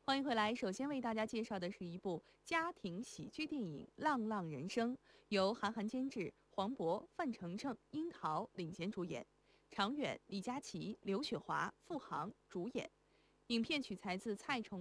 欢迎回来。首先为大家介绍的是一部家庭喜剧电影《浪浪人生》，由韩寒监制，黄渤、范丞丞、樱桃领衔主演，常远、李佳琦、刘雪华、付航主演。影片取材自蔡崇